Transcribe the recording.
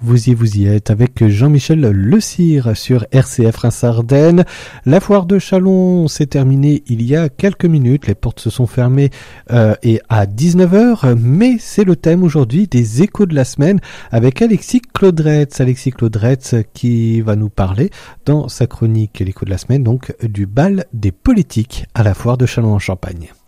Vous y êtes avec Jean-Michel Le Cire sur RCF Reims-Ardennes. La foire de Châlons s'est terminée il y a quelques minutes. Les portes se sont fermées et à 19h. Mais c'est le thème aujourd'hui des échos de la semaine avec Alexis Claudretz. Alexis Claudretz qui va nous parler dans sa chronique l'écho de la semaine donc du bal des politiques à la foire de Châlons en Champagne.